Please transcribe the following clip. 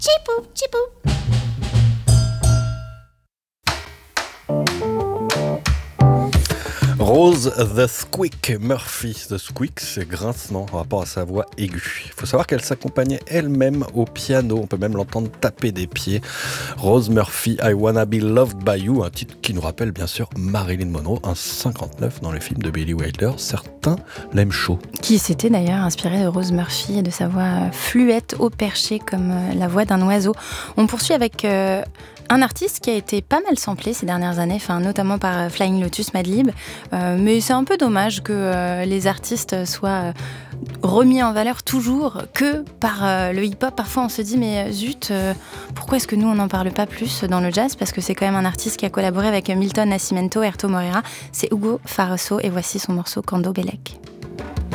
Chipou, chipou. Rose the Squeak Murphy. The Squeak, c'est grincement en rapport à sa voix aiguë. Il faut savoir qu'elle s'accompagnait elle-même au piano. On peut même l'entendre taper des pieds. Rose Murphy, I Wanna Be Loved By You, un titre qui nous rappelle bien sûr Marilyn Monroe, un 59 dans le film de Billy Wilder. Certains l'aiment chaud. Qui s'était d'ailleurs inspiré de Rose Murphy et de sa voix fluette au perché comme la voix d'un oiseau. On poursuit avec un artiste qui a été pas mal samplé ces dernières années, notamment par Flying Lotus, Madlib. Mais c'est un peu dommage que les artistes soient remis en valeur toujours que par le hip-hop. Parfois on se dit mais zut, pourquoi est-ce que nous on n'en parle pas plus dans le jazz? Parce que c'est quand même un artiste qui a collaboré avec Milton Nascimento, Erto Moreira. C'est Hugo Farroso et voici son morceau Cando Belek.